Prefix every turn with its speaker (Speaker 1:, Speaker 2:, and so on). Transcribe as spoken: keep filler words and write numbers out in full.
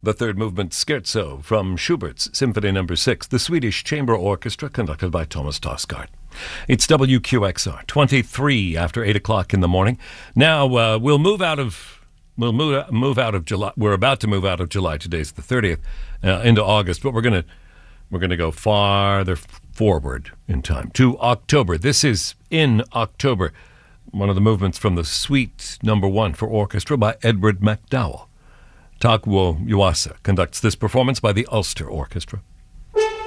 Speaker 1: The third movement, Scherzo, from Schubert's Symphony Number six, the Swedish Chamber Orchestra, conducted by Thomas Tosgaard. It's W Q X R, twenty-three after eight o'clock in the morning. Now, uh, we'll move out of... We'll move move out of July. We're about to move out of July. Today's the thirtieth, uh, into August, but we're gonna we're gonna go farther forward in time to October. This is in October, one of the movements from the Suite Number One for orchestra by Edward MacDowell. Takuo Yuasa conducts this performance by the Ulster Orchestra.